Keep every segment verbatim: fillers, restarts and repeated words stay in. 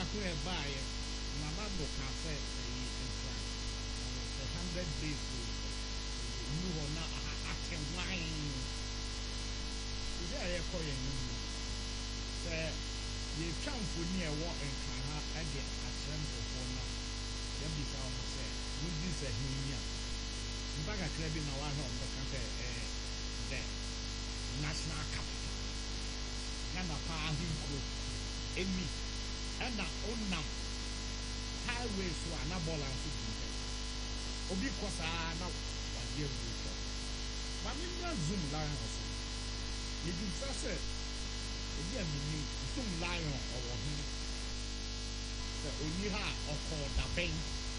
baako yɛ baayɛ na nado ka sɛ ɛyi nkra sɛ hundred days nu hɔ na ate wan sɛ ɛyɛkɔ yɛn no sɛ yɛtwa mfoni a ɛwɔ nkra ha ɛde akyerɛ mpɔfoɔ no yɛbisa wɔn sɛ wodi sɛ henia mpa kakra bi na wahwɛ wɔn bɛka sɛ ɛɛ dɛ national capital Ghana paa ahenkuro emi ɛna onam highway so a na bɔɔla nso bi nkyɛn obi kɔ saa na wadeɛ wuro so maame mmea zoom lion so yɛdumfa sɛ obi a mini zoom lion ɔwɔ ho sɛ oni ha ɔkɔɔ dabɛn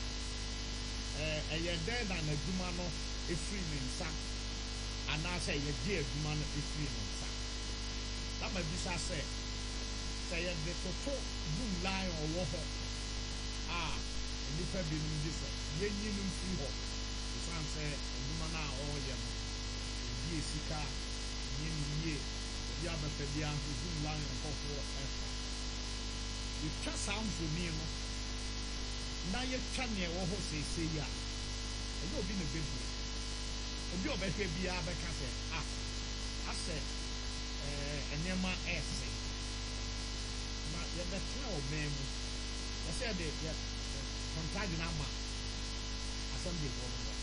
ɛɛ ɛyɛ dɛn na n'adwuma no efiri ne nsa anaasɛ yɛgye adwuma no efiri ne nsa na ma bisa sɛ sɛ yɛde toto zoom lion ɔwɔ hɔ a nipa bi nom di sɛ yɛnyi no mfiri hɔ esan sɛ adwuma no a ɔreyɛ no ebi esika nye ne yie ebi abɛpɛ bi ahụ zoom lion nkɔfoɔ ɛfa yɛtwa saa mfoni no na yɛtwa nea ɛwɔ hɔ seesei yi a ɛyɛ obi na bɛbu obi a ɔbɛhwɛ biara bɛka sɛ a asɛ ɛɛ nneɛma ɛɛsɛ na yɛbɛtena ɔman mu wɔsɛ yɛde yɛ kɔntaagye no ama asɛmblifoɔ no hɔ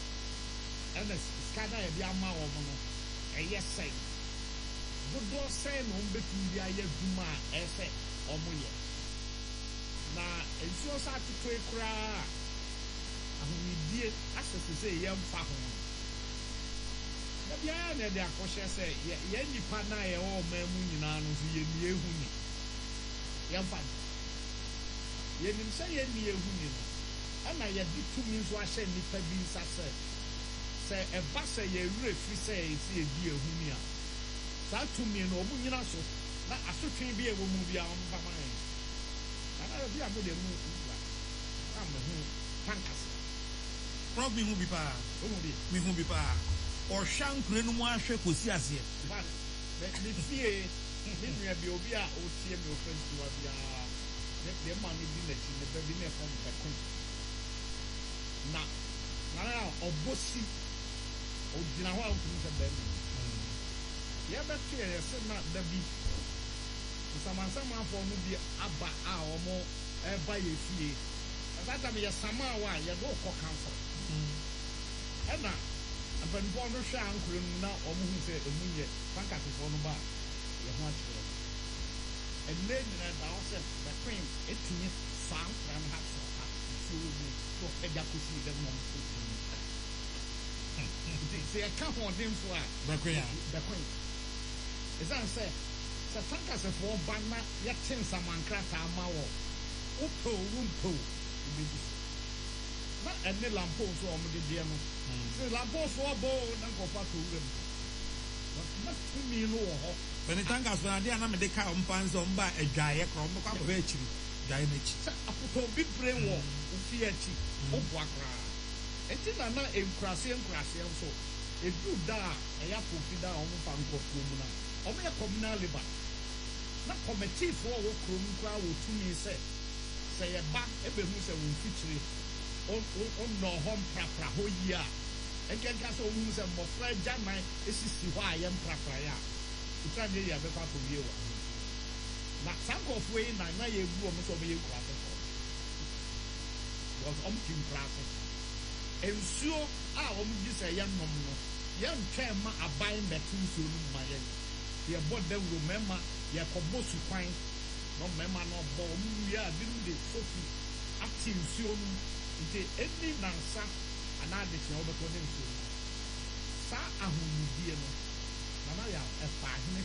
ɛna sika no a yɛde ama wɔn no ɛyɛ sɛn dodoɔ sɛn na wɔn bɛtumi bi ayɛ adwuma a ɛyɛ sɛ wɔn yɛ na nsuo saa tetoe koraa ahomedie ahyɛ sɛ sɛ yɛmfa ho no na biara na yɛde akɔhyɛ sɛ yɛn nipa no a yɛwɔ ɔman mu nyinaa no nso yɛnni ehu ni yɛmfa no yɛnim sɛ yɛnni ehu ni no ɛna yɛde tumi nso ahyɛ nipa bi nsa sɛ sɛ ɛba sɛ yɛwerɛ firi sɛ yɛsi yɛdi ehu ni a saa tumi no ɔmo nyina so na asotwe bi a ɛwɔ mu bi a ɔmo ba man ana bi a mo de mu wura a mo ho tankas prof mi hu bi paa ɔmo bi mi hu bi paa ɔhwɛ nkure no mu ahwɛ kɔsi aseɛ ne fie ne nua bi obi a ɔtie mi ofɛ nsuwa biara ne deɛ ma no di n'akyi ne bɛ bi ne ɛfɔ mbɛko na nana ɔbɔ si ɔgyina hɔ a ɔtumi sɛ bɛrima yɛbɛto yɛ yɛsɛ na da bi nsamansamanfoɔ no bi aba a wɔn ɛreba yɛ fie ɛsaa tam yɛ samaawa a yɛde ɔkɔ kansa ɛna mpanimfoɔ no hwɛ ankora no na wɔn ho sɛ emu yɛ fankatifoɔ no ba a yɛ ho akyerɛ ɛnna nyinaa da hɔ sɛ bɛkɔn etumi saa nkora no ha so ha nsuo mu so ɛde akɔsi dɛm na ɔmo so nti sɛ yɛka hoɔdenfo a bɛkɔn a bɛkɔn ɛsan sɛ sɛ fankatifoɔ ba na yɛte nsamankrataa ma wɔ wopɛ owu mpɛ o ebi na ɛne lampo nso a wɔn de deɛ no sɛ lampo foɔ bɔ na nkɔfa to wura mu na tumi no wɔ hɔ bɛne tankas bɛn adeɛ anam de ka ɔmpa nsɛ ɔmba adwaeɛ korɔ ɔmba kɔ akɔhwɛ akyiri dwaeɛ n'akyi sɛ apotɔ bibire wɔ ofi akyi ɔboa koraa eti na na nkuraseɛ nkuraseɛ nso edu da a ɛyɛ apofi da a wɔn fa nkɔfuo mu na wɔn yɛ communal labour na kɔmɛtiifoɔ wɔ kurom koraa wɔ tumi sɛ sɛ yɛba ebehu sɛ wɔn mfikyire ɔnɔ hɔ mprapra hɔ yie a nkɛnkɛ sɛ ɔmu sɛ mmɔfra agya nan esisi hɔ a yɛ mprapra yɛ a kuta deɛ yɛ abɛkɔ akɔwie wɔ na saa nkɔfoɔ yi na na yɛgu wɔn sɛ ɔmo yɛ nkura fɛfɛ because ɔmo ti nkura fɛ nsuo a ɔmo gyi sɛ yɛ nom no yɛntwɛn ma aban mbɛto nsuo no ma yɛn yɛbɔ dawuro mɛma yɛkɔbɔ sukwan na mɛma no ɔbɔ ɔmo wie a bi no de sofi ate nsuo no nti eni nansa anaa de kyerɛ ɔbɛtɔ ne nsuo no saa ahomidie no nana yɛ ɛfa ahene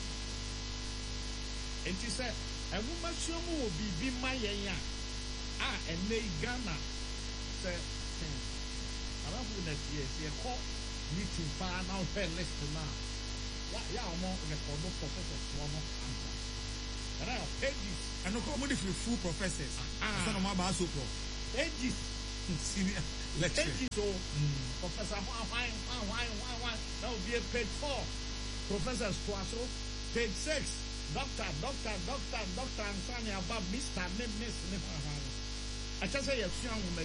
nti sɛ ɛnwoma suo mu wɔ biribi ma yɛn a a ɛnɛ yi Ghana sɛ anafo na tie sɛ yɛkɔ meeting paa na ɔhwɛ list no a yɛ a wɔn rekɔdo professors wɔn no ansa ɛnna yɛ pages ɛno kɔ ɔmo de firi full professors ɛsɛ na ɔmo aba aso pro pages senior lecturer pages o professor hwan hwan hwan hwan hwan na obi page four professors to aso page six doctor doctor doctor doctor ansani aba mister ne miss ne fa I just say yes young woman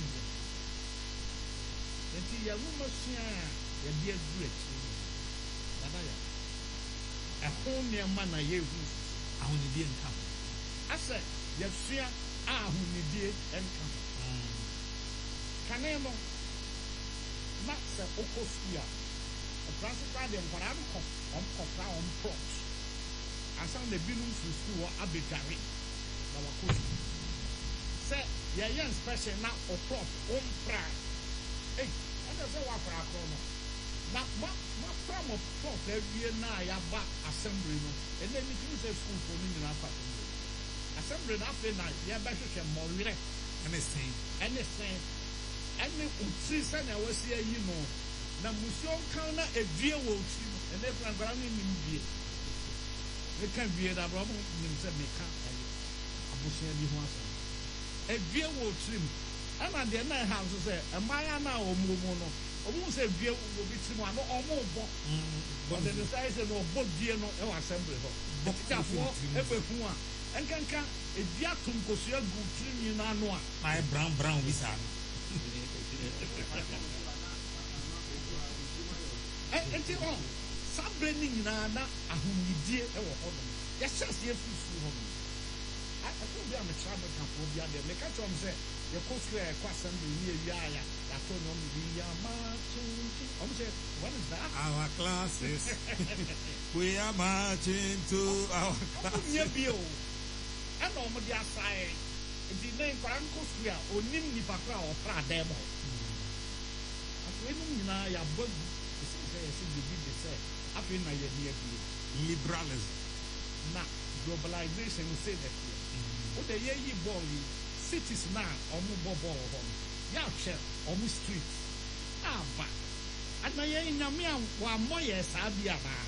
nti yɛ nwoma sua a yɛde agu akyi nana yɛ ɛho nneɛma na yɛhu ahonidie nka ho asɛ yɛsua a ahonidie nka ho kane no na sɛ wokɔ sukuu a ɛprase koraa deɛ nkwadaa no kɔ ɔmkɔkora ɔmprɔt ansa na binom firi sukuu hɔ abɛdware na wakɔ sukuu sɛ yɛyɛ inspection na ɔprɔt ɔmpra ei ɛna sɛ wafra akɔ no na ma ma fra mo prɔt awie na yɛaba assembly no ɛnɛ mi tumi sɛ sukuu fo no nyinaa fa assembly no afei na yɛbɛhwehwɛ mmɔwerɛ ɛne sɛn ɛne sɛn ɛne otiri sɛnea wɔasi ayi no na musuo nkan na edue wɔ otiri no ɛnɛ fira nkwadaa no nim bie meka bie da bro mo nim sɛ meka ɛyɛ abosua bi ho asɛm edue wɔ otiri mu ɛna deɛ na ɛha nso sɛ mmaaya na ɔmo mu no ɔmo sɛ edue wɔ bi tiri mu ano ɔmo bɔ ɔde ne sa sɛ no ɔbɔ due no ɛwɔ assembly hɔ bɔkitafoɔ ɛbɛ hu a ɛnkanka edua to nkosua gu tiri nyinaa no a ayɛ brown brown bi saa no enti ɔ saa bere ne nyinaa na ahomidie ɛwɔ hɔ nom yɛhyɛ aseɛ firi sukuu hɔ nom ɛkɔ bi a mekyerɛ mekafoɔ bi adeɛ meka kyerɛ m sɛ yɛkɔ sukuu a yɛkɔ assembly ne yɛwie a yɛato ne ɔm bi yɛamakyenti ɔm sɛ what is that? Our classes we are marching to our classes ɔmo nyɛ bio ɛna ɔmo de asae nti ne nkwadaa nkɔ sukuu a onim nipa koro a ɔpra adan mu hɔ afei nom nyinaa yɛabɔ gu ɛsɛ sɛ yɛsɛ biribi de sɛ afei na yɛde abie liberalism na globalization say that here wode yɛyi bɔɔl yi cities na ɔmo bɔ bɔɔl hɔ no yɛahwɛ ɔmo street aba ana yɛn nyame a wammɔ yɛ saa bi anaa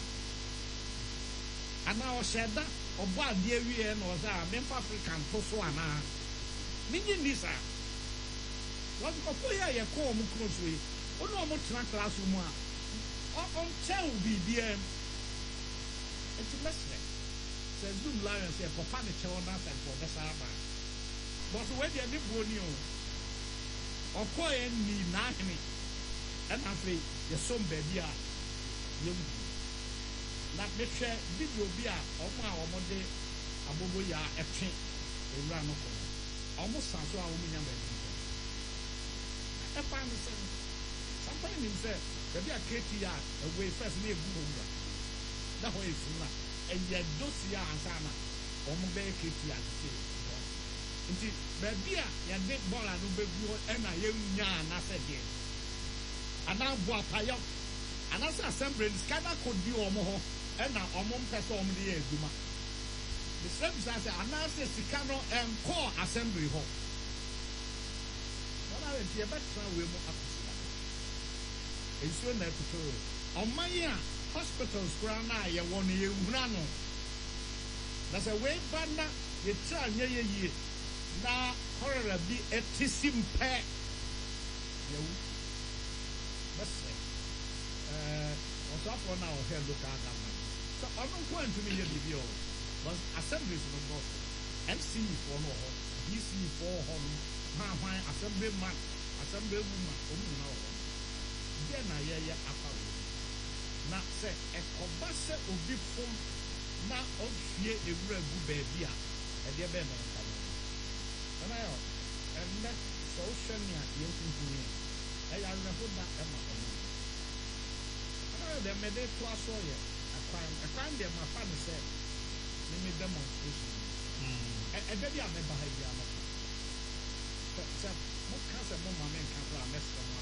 anaa ɔhyɛ da ɔbɔ adeɛ wie na ɔsɛ a memfa africa nto so anaa menye nni saa wɔnkɔfo yɛ a yɛkɔ ɔmo kuro so yi wone ɔmo tena class mu a ɔnkyɛw biribiaa mu nti mɛserɛ sɛ zoom lions yɛ pɔpa ne kyɛw no asɛ nkɔ ɔbɛsa aba bɔso wɔadi ani buo ni o ɔkɔɔ yɛ nii n'ahene ɛna afei yɛsom baabi a yɛwu na mehwɛ video bi a ɔmo a ɔmo de abobo yɛ a ɛtwe ewura no kɔ ɔmo sa so a ɔmo nya baabi nkɔ ɛfa ne sɛ sampa nim sɛ baabi a keti a ɛwɔ first na egu hɔ wura na hɔ efu na ɛyɛ dosi a ansa na ɔmo bɛyɛ keti a tete nti baabi a yɛde bɔɔl ano bɛgu hɔ ɛna yɛnya anasɛ deɛ anaa bo apayɔ anasɛ assembly no sika na kɔdi ɔmo hɔ ɛna ɔmo mpɛ sɛ ɔmo de yɛ adwuma mesrɛ bisa sɛ anaasɛ sika no ɛnkɔɔ assembly hɔ wɔn a nti yɛbɛtena wei mu akosua nsuo na ɛtotoro ɔman yi a hospitals koraa no a yɛwɔ no yɛwura no na sɛ wei ba na yɛkyerɛ anyɛ yɛ yie na kɔrɔra bi ɛte si mpɛ yɛwu bɛsɛ ɛɛ ɔsɔfoɔ no a ɔhwɛ local government sɛ ɔno nko antumi yɛ biribi ɔ but assemblies no bɔ so M C E foɔ no wɔ hɔ D C E foɔ wɔ hɔ no hwanhwan assembly man assembly woman ɔmo nyinaa wɔ hɔ deɛ na yɛyɛ afa wɔ na sɛ ɛkɔba sɛ obi fom na ɔhwie ewura gu baabi a ɛdeɛ bɛɛ na nka no ɛna yɛ ɛnɛ sɛ wohwɛ nea yɛnkunkum yɛ ɛyɛ awerɛho da ɛma ɔmo ɛna yɛ dɛ mɛde to aso yɛ ɛkwan ɛkwan deɛ ma fa no sɛ meme demonstration ɛda bi a mɛba ha bi a mɛka sɛ sɛ moka sɛ mo ma menka koraa a mɛsrɛ mo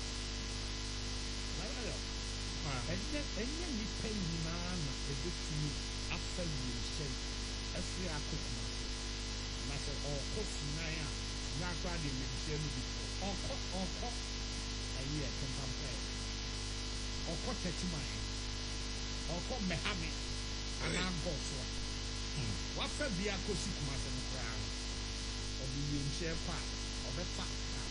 a ɛna yɛ ɛnyɛ ɛnyɛ nnipa nyinaa na ɛbɛtumi afa wiemhyɛn afiri akokoma na sɛ ɔkɔ sunan a na koraa deɛ wiemhyɛn no bi ɔkɔ ɔkɔ ɛyi ɛkempampɛ ɔkɔ tɛtiman ɔkɔ mɛhame anaa nkɔɔso a wafa bi akɔsi kumase no koraa no ɔde wiemhyɛn kɔ a ɔbɛfa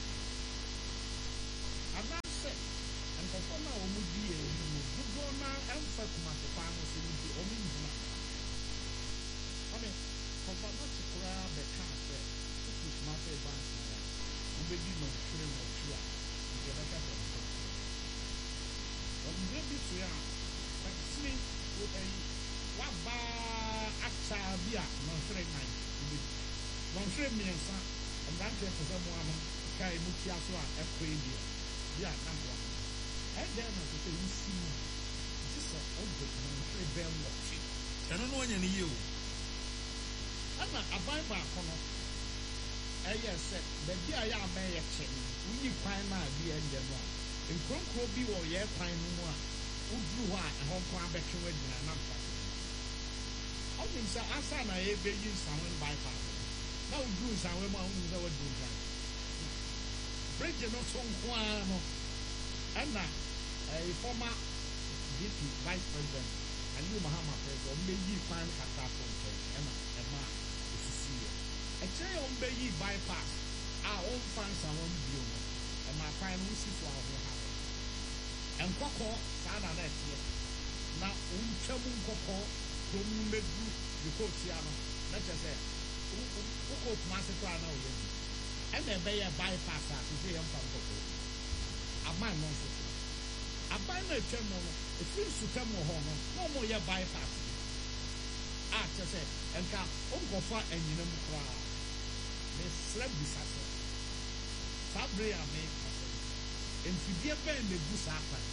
anaasɛ nkɔfɔ no a wɔn di yɛ anim no dodoɔ no ɛmfa kumase paa no so no bi wɔn nyina me kɔfa no te koraa bɛka sɛ wotu kuma sɛ bank na ya wobɛdi no mfiri nwɔtwe a nti ɛbɛka sɛ no ɔmmerɛ bi so a ɛsene ayi waba akyaa bi a nɔnhwere nan wobɛdi nɔnhwere mmiɛnsa mmeranteɛ te sɛ mo ano kae mu tia so a ɛkɔ yi deɛ bi a nantoa ɛdɛn na sɛ sɛ wosi mu gye sɛ ɔde nɔnhwere bɛn nwɔtwe ɛno no ɔnyɛ ne yie o ɛna aban baako no ɛyɛ sɛ baabi a yɛ abɛn yɛ kyɛ no woyi kwan no a bi ɛnyɛ no a nkuronkuro bi wɔ yɛ kwan no mu a woduru hɔ a ɛhɔ nko abɛtwe wagyina na mfa ɔnim sɛ asa na yɛbɛyi nsawe bypass na woduru nsawe mu a wonim sɛ waduru nsawe bridge no so nko ara no ɛna ɛyɛ former D P vice president Aliyu Mahama president ɔmbɛyi kwan no kakra so nkyɛn ɛna ɛma a ɛsisi yɛ ɛkyerɛ yɛ ɔmbɛyi bypass a ɔmfa nsawe mu bio no ɛma kwan no wosi so ahoɔ ha nkɔkɔɔ saa na na ɛteɛ na wontwa mu nkɔkɔɔ kurom no mɛduru rekɔɔtua no na kyerɛ sɛ wokɔ kuma ase koraa na ɔyɛ bi ɛna ɛbɛyɛ bypass a sɛ sɛ yɛmfa nkɔkɔɔ aban no nso so aban no atwa mu no ɛfiri nsutam wɔ hɔ no na ɔmɔyɛ bypass a kyerɛ sɛ ɛnka wonkɔfa anyina mu koraa mesrɛ bisa sɛ saa bere a meka sɛ mfidie bɛn na egu saa kwan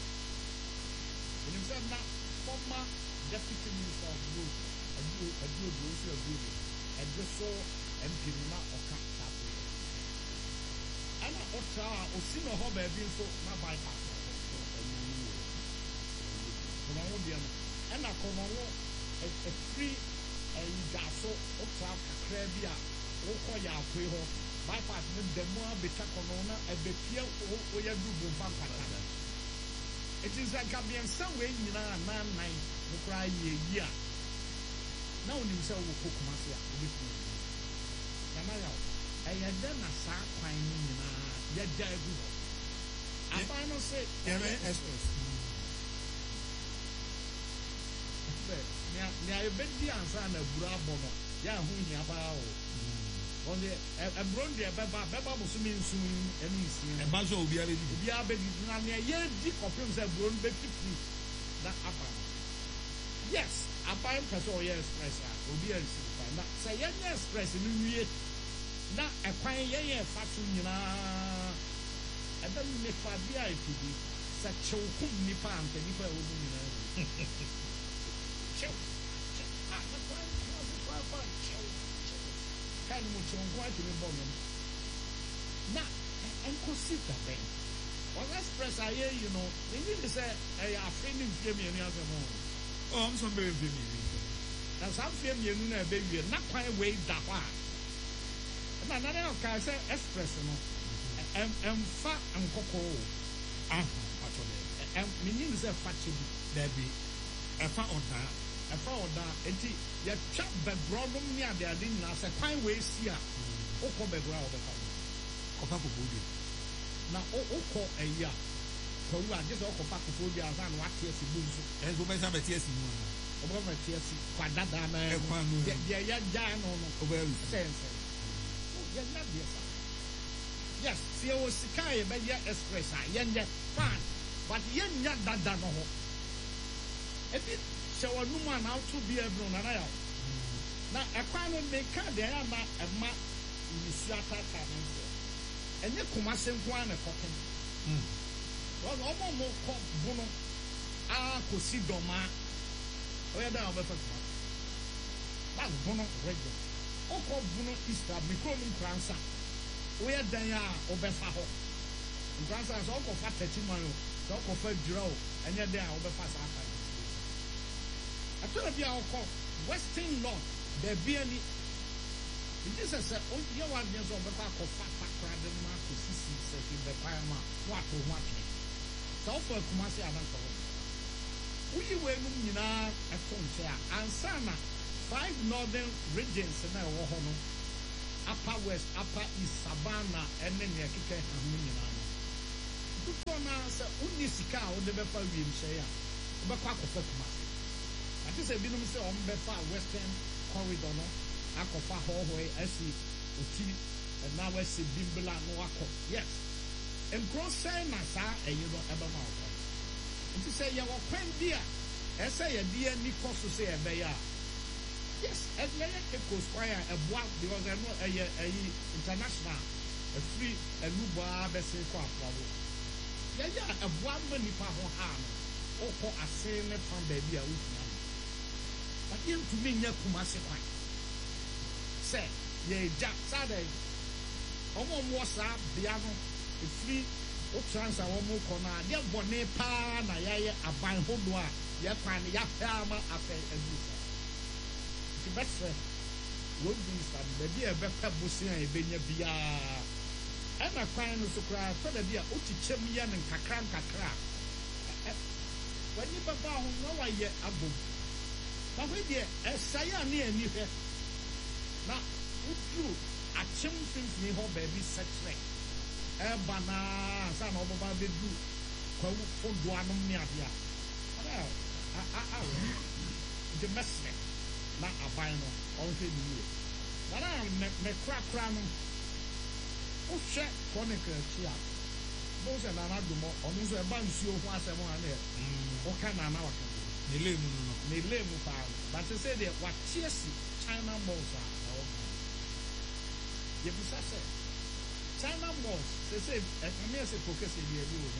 ɛnim sɛ na former deputy minister of road aduro aduro do nso aduro ɛde so M P na ɔka saa bere ɛna ɔtra a osi na hɔ baabi nso na bypass kɔnɔnwo deɛ no ɛna kɔnɔnwo ɛfiri ɛyi gaaso ɔtra kakra bi a wokɔ yɛ akoe hɔ bypass no dɛmu abɛtwa kɔnɔnwo na ɛbɛpie woyɛ du bomfa mpata eti sɛ nka mmiɛnsa wei nyinaa nan nan no koraa yɛ yi a na onim sɛ wokɔ Kumasi a wobɛtumi nana yɛ ɛyɛ dɛ na saa kwan no nyinaa yɛgya agu hɔ aban no sɛ yɛbɛ express nea yɛbɛdi ansa na abura abɔ no yɛ aho hia paa o ɔde ɛburo deɛ bɛba bɛba bosome nson ɛne nsia ɛba so obiara bɛdi obiara bɛdi na nea yɛdi kɔpem sɛ aburo no bɛfifiri na aba yes aban pɛ sɛ ɔyɛ express a obiara si fa na sɛ yɛnyɛ express no nwie na ɛkwan yɛyɛ fa so nyinaa ɛbɛ nipa bi a ɛfidi sɛ kyew kum nipa a nka nipa a ɛwɔ mu nyinaa kyew kyew a na kwan kwan kwan kwan kyew kan mu kyew nko atumi bɔ no na ɛnkɔsi dabɛn ɔn express a yɛyi no ɛnyi ne sɛ ɛyɛ afe ne mfie mmienu asɛm o ɔm sɛ mbɛyɛ mfie mmienu na saa mfie mmienu na ɛbɛwie na kwan wei da hɔ a ɛna nane ɔkaa sɛ express no ɛmfa nkɔkɔɔ o ah atɔ dɛ menyim sɛ fa kyɛ bi daabi ɛfa ɔdaa ɛfa ɔdaa enti yɛtwa bɛborɔ nom ne adeade nyinaa sɛ kwan wei si a wokɔ bɛborɔ a wɔbɛfa no kɔfa kɔkɔɔ bi na wokɔ ayi a kɔwu a gye sɛ wokɔfa kɔkɔɔ bi a sa na wate asi bu nso ɛnso wobɛsa bɛte asi mu a wobɛbɛte asi kwadadaa na ɛkwan no deɛ yɛgyaa no no wobɛyɛ sɛ nsɛ yɛnya deɛ sa yes sɛ yɛwɔ sika a yɛbɛyɛ express a yɛnyɛ fine but yɛnya dada no hɔ ebi hyɛ w'anum a na ato bi ɛbino nana yaw na ɛkwan no meka deɛ yɛ ama ɛma nsuo ataataa no nso ɛnyɛ Kumasi nko ara na ɛkɔtɛn wɔn ɔmo mo kɔ bono a kɔsi dɔmaa ɔyɛ dɛ a ɔbɛfɛ Kumasi bag bono region ɔkɔ bono easter mikro no nkransa woyɛ dan a ɔbɛfa hɔ nkransa sɛ ɔkɔfa thirty man o sɛ ɔkɔfa dwira o ɛnyɛ dan a ɔbɛfa saa kan ɛtɔrɔ bi a ɔkɔ western north baabi ani nti sɛ sɛ ɔyɛ wadeɛ sɛ ɔbɛfa akɔfa takora de ma akɔsisi sɛ fi bɛkwan ma wato ho atwe sɛ ɔfɔ Kumasi adanka hɔ woyi wei nom nyinaa ɛfɔ nkyɛ a ansa na five northern regions na ɛwɔ hɔ no upper west upper east savannah ɛne nea ɛkeka ɛka ho nyinaa no dodoɔ no ara sɛ wonni sika a wode bɛfa wiemhyɛe a wobɛkɔ akɔfa Kumasi ate sɛ binom sɛ ɔmbɛfa western corridor no akɔfa hɔhɔe asi oti ɛna wasi bimbla no akɔ yes nkuro sɛn na saa ɛyi no ɛbɛma ɔkɔ nti sɛ yɛwɔ kwan bi a ɛsɛ yɛde ani kɔ so sɛ yɛbɛyɛ a yes ɛyɛ eco square ɛboa because ɛno ɛyɛ ɛyi international ɛfiri ɛlubaa bɛsɛ kɔ aprawo yɛyɛ a ɛboa ma nipa ho ha no ɔkɔ ase ne fan baabi a wohia no but yɛntumi nyɛ kumase kwan sɛ yɛgya saa dɛ ɔmo ɔmo wɔ saa bea no efiri otrans a wɔn kɔ no a yɛ bɔne paa na yɛayɛ aban hodoɔ a yɛkwan no yɛahwɛ ama afɛ ɛnu sa nti bɛsrɛ wɔn bi nsa no baabi a ɛbɛpɛ bosia a ɛbɛnya biara ɛna kwan no so koraa fɛ baabi a okyikyɛm yɛ no nkakra nkakra a w'ani bɛba ho na wayɛ abom na hɔ deɛ ɛsaeɛ a ne ani hwɛ na woduru akyem mfimfini hɔ baabi sɛkyerɛ ɛba naa ansa na ɔbɛba bɛduru kwawu fodoa nom ne adeɛ a nti mɛsrɛ na aban no ɔnhwɛ ne yie nana me korakora no wohwɛ chronicle akyi a bɛwo sɛ nana domɔ ɔno nso ɛba nsuo ho asɛm a ne woka nana waka ne le mu no ne le mu paa no but sɛ deɛ wateɛ si China malls a ɛwɔ yɛbisa sɛ China malls sɛ sɛ ɛkame sɛ focus bi ebi wɔ ho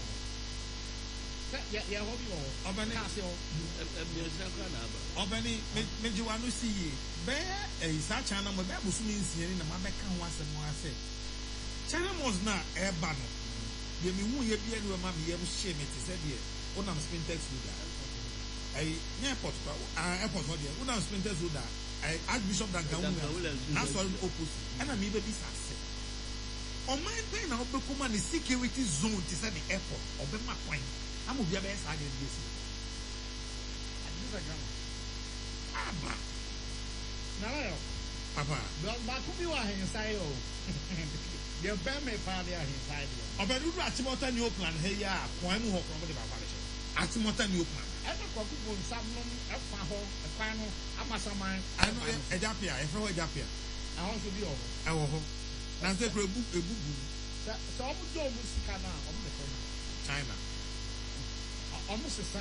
sɛ yɛ yɛ hɔ bi wɔ hɔ ɔbɛne kaase hɔ ɛmiɛsira kora na aba ɔbɛne megye wa no si yie bɛyɛ ɛyi saa China malls bɛyɛ bosom nsia ni na mabɛka ho asɛm ho asɛ China malls na ɛba no deɛ mehu yɛ bi ɛne wɔma meyɛm hye me te sɛ deɛ wonam Spintex Road a ɛyi nyɛ airport kora airport hɔ deɛ wonam Spintex Road a ɛyi Archbishop Duncan Williams n'asɔre no opposite ɛna mebɛbi sa ase ɔman bɛn na ɔbɛkɔma ne security zone te sɛ ne airport ɔbɛma kwan ama obi abɛyɛ saa deɛ bi esi aba nana yɛ papa baako bi wɔ ahensan yɛ o deɛ bɛn mi paa de ahensan deɛ ɔbɛdudu atimɔta new plan ha yi a kwan mu hɔ kɔn mo de baako ahyɛ atimɔta new plan ɛna kɔkɔ bɔ nsam nom ɛfa hɔ ɛkwan no amasaman ɛno ɛgya pia ɛfrɛ hɔ ɛgya pia ahɔ nso bi wɔ hɔ ɛwɔ hɔ na nse kura ebu ebu bu sɛ sɛ ɔmo gye ɔmo sika na ɔmo de kɔ no China ɔmo sisa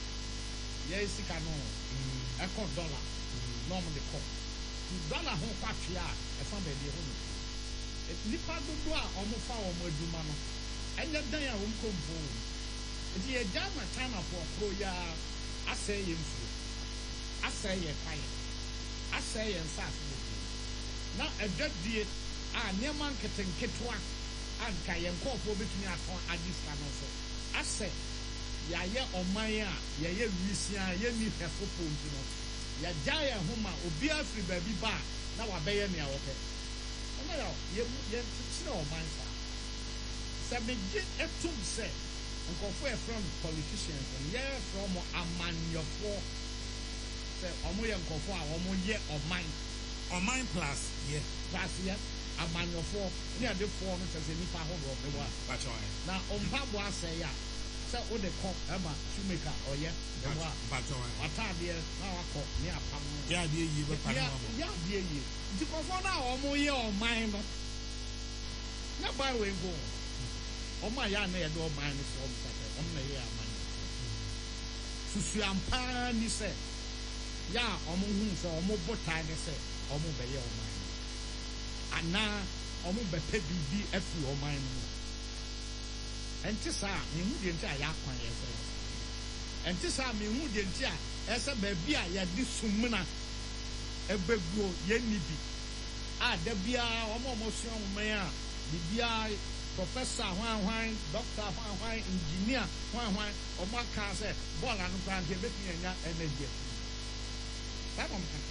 yɛ sika no ɛkɔ dɔla na ɔmo de kɔ dɔla ho kwatwe a ɛfa baabi ɛhɔ no nipa dodo a ɔmo fa ɔmo adwuma no ɛnyɛ dan a ɔmo kɔ mpo nti yɛgya na China fo ɔkoro yi a asɛe yɛ nsuo asɛe yɛ kwae asɛe yɛ nsaase bebree na ɛdwadie a nneɛma nketenketewa a nka yɛn nkɔɔfoɔ bɛtumi atɔn agye sika no nso asɛ yɛayɛ ɔman a yɛyɛ wisia a yɛnni hwɛfo pompi no yɛgya yɛn ho ma obiara firi baabi ba a na wabɛyɛ nea wɔpɛ ɛna yɛ yɛnkyerɛ ɔman saa sɛ megye etum sɛ nkɔfoɔ yɛfrɛ no politicians no yɛfrɛ ɔmo amanyɔfoɔ sɛ ɔmo yɛ nkɔfoɔ a ɔmo yɛ ɔman ɔman plus yɛ plus yɛ amanyɔfoɔ ne adefoɔ no kyerɛ sɛ nipa ahodoɔ bɛbɔ a bàtɛ ɔyɛ na ɔmpaboa asɛe a sɛ wode kɔ ɛma shoemaker ɔyɛ bɛbɔ a bàtɛ ɔyɛ wataadeɛ na wakɔ ne apam no yɛ adeɛ yie bɛ pa ne ma bɔ yɛ adeɛ yie nti nkɔfoɔ no a ɔmo yɛ ɔman no nyɛ ban wei nko ɔmo a yɛ a na yɛde ɔman no so ɔmo sɛ ɔmo na yɛ aman no susuampaa ni sɛ yɛ a ɔmo hu sɛ ɔmo botae ne sɛ ɔmo bɛyɛ ɔman no anaa ɔmo bɛpɛ biribi afiri ɔman no mu ɛnti saa mehu deɛ nti a yɛakwan yɛ sɛ ɛnti saa mehu deɛ nti a ɛsɛ baabi a yɛde sumuna ɛbɛguo yɛnni bi a da biara ɔmo a ɔmo sua ɔmo a biribiara professor hwan hwan doctor hwan hwan engineer hwan hwan ɔmo aka sɛ bɔɔl ano koraa nti ebɛtumi anya energy saa na ɔmo ka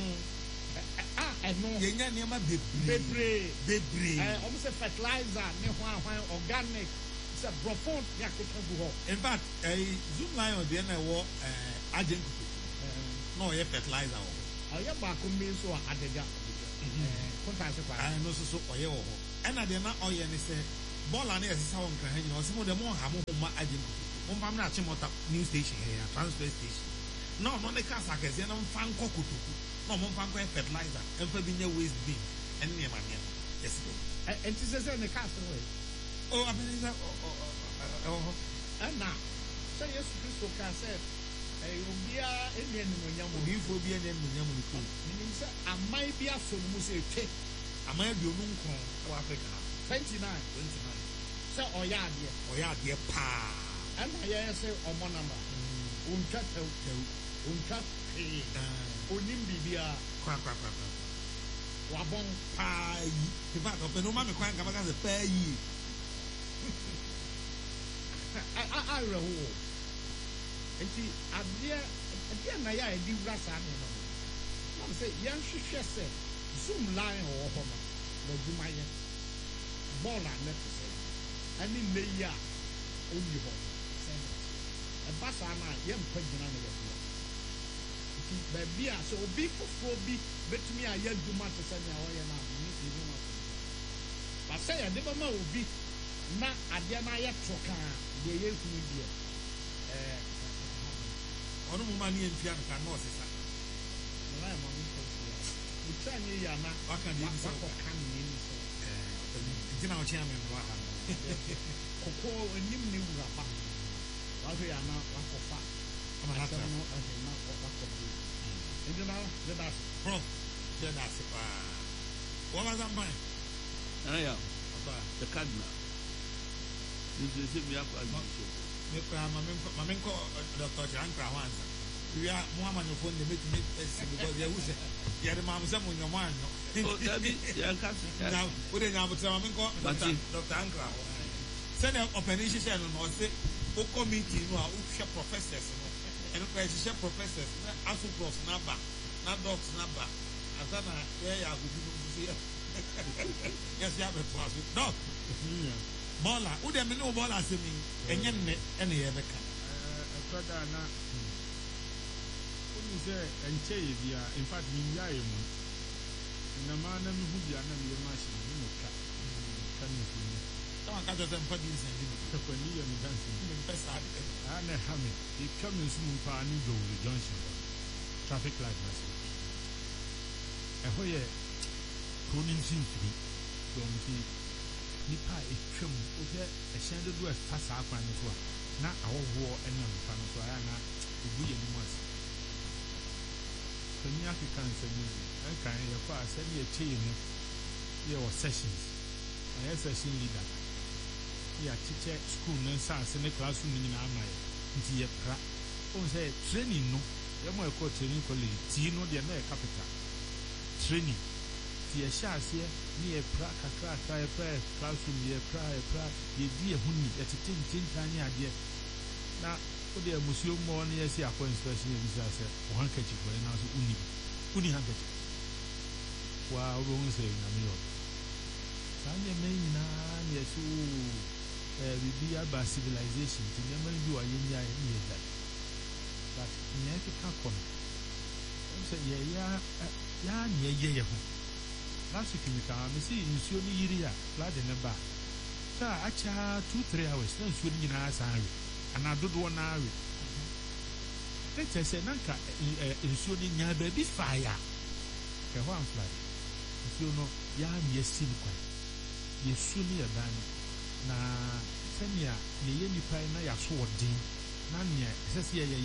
a ɛno yɛnya nneɛma bebree bebree bebree ɛɛ ɔmo sɛ fertilizer ne hwan hwan organic sɛ brɔfon ne akeka gu hɔ in fact ɛyi zoom lion deɛ na ɛwɔ ɛɛ agye nkutu na ɔyɛ fertilizer wɔ hɔ ɔyɛ baako mbi nso a adagya ɛɛ kontaase kwa ɛno nso so ɔyɛ wɔ hɔ ɛna deɛ na ɔyɛ ne sɛ bɔɔla ne yɛsesa wɔ nkran ha nyina ɔsɛ mo deɛ mo ha mo ho ma agye nkutu mo mpa mo na akye mɔta new station hɛ ya transfer station na ɔno ne kaa sakɛseɛ na mfa nkɔ kotoku na ɔmo mfa nkɔ fertilizer ɛmfa bi nyɛ waste bin ɛne nneɛma nneɛma yɛsi bɛ. ɛnti sɛ sɛ ne kaa sɛ wɔ yi. o abɛn sɛ ɔ ɔ ɔ ɛwɔ hɔ. ɛna sɛ yesu kristo kaa sɛ ɛyɛ obiara ɛni ɛnumonyam. odiifo bi ɛni ɛnumonyam ne kuro. menim sɛ aman bi asɔ ne mu sɛ etwe. aman aduonu nkron ɛwɔ africa ha. twenty nine. twenty nine. sɛ ɔyɛ adeɛ. ɔyɛ adeɛ paa. ɛna yɛyɛ sɛ ɔmɔ nama. ontwa tɛw tɛw ontwa hwee. onim biribiara. kora kora kora kora. wabɔn paa yi. pepa ɔpɛ n'oma mi kwan kaba ka sɛ paa yi. awerɛhoɔ nti adeɛ adeɛ na yɛ a yɛde wura saa nneɛma no nam sɛ yɛnhwehwɛ sɛ zoom line wɔ hɔ no n'adwuma yɛ bɔɔl a ne te sɛ ɛne nne yi a ɔnyi hɔ sɛ ɛba saa no a yɛmpa gyina no yɛ boɔ nti baabi a sɛ obi foforɔ bi bɛtumi a yɛ adwuma te sɛ nea wɔyɛ no a ne ɛni ma so ba sɛ yɛde bɛma obi na adeɛ no ayɛ to kaa deɛ yɛhunu deɛ ɛɛ ɔno mu ma ne yɛmfia no ka nɔɔse sa nana yɛ ma no nkɔ so a wotwa nyɛ yi ana waka ne yɛbi sɛ wakɔka ne yɛni sɛ nti na ɔkyea me mmoa ha kɔkɔɔ anim ne wura ba wahwɛ yɛ ana wakɔfa ama natra asɛm no ahwɛ na wakɔbu nti na de da ase prof de da ase paa wɔbasa mpan Aya, ɔba the cardinal. This is a miracle. me kora ma me ma me nkɔ dr chankra ho ansa wia mo amanyɔfo ne metumi asi because yɛhu sɛ yɛde ma mo sɛ mo nyɔmɔ anɔ Oh, that is, yeah, cast. na wode nyabotrɛ ma me nkɔ dr ankra ho sɛdeɛ ɔpani hyehyɛ no na ɔse wokɔ meeting no a wohwɛ professors no ɛno kora ɛhyehyɛ professors na aso prof no aba na docs no aba asa na yɛyɛ agodi no nso yɛ yɛsɛ abɛtoa so dɔk bɔɔla wode me ne wo bɔɔla asɛm yi ɛnyɛ nnɛ ɛne yɛbɛka ɛkɔda na wonu sɛ ɛnkyɛ yɛ bia in fact menwia yɛ mu namaa na mehu bia na meyɛ ma hye ne meka ka ne mfoni sɛ wanka kyerɛ sɛ mfa bi nsɛnde me ɛkwani yɛ me danse mempɛ saa de aa na ɛha me ɛtwa me nso mu paa ne dwowre junction hɔ traffic light na se ɛhɔ yɛ kuro no mfimfini dɔm nti nipa a ɛtwa mu wohwɛ ɛhyɛn dodoɔ ɛfa saa kwan no so a na ahɔhoɔ ɛnam fa no so a ɛa na ɛbu yɛ anim ase pani akeka nsɛm no bi ɛnkan yɛkɔ a sɛne yɛkyɛe no yɛwɔ sessions ɛyɛ session leader yɛakyekyɛ school no nsase ne classroom no nyinaa ma yɛ nti yɛpra wohu sɛ training no yɛma ɛkɔ training college tii no deɛ na yɛ capital training nti yɛhyɛ aseɛ ne yɛpra kakrakra yɛpra yɛ classroom yɛpra yɛpra yɛdi yɛ ho ni yɛtete ntentan ne adeɛ na wode amusuo mmɔ ne yɛsi akɔ inspection yɛbisa sɛ wo handkerchief wɔ ɛna so wonni wonni handkerchief waa wobɛhu sɛ nyame yɛ saa nneɛma yi nyinaa ne yɛsɛ biribi aba civilization nti nneɛma no bi wɔ yɛnyi a ne yɛgya but nea ɛkeka kɔ no ɛm sɛ yɛyɛ yɛa ne yɛyɛ yɛ ho last week mi kaa me si nsuo no yiri a flood ne ba sɛ akyɛ two three hours na nsuo no nyinaa san awe anaa dodoɔ no awe ne kyerɛ sɛ na nka nsuo no nyaa baabi fae a ɛhɔ amflad nsuo no yɛa ne yɛsi no kwan yɛsuo no yɛ dan na sɛnea yɛyɛ nnipa na yɛaso wɔ den na nea ɛsɛ sɛ yɛyɛ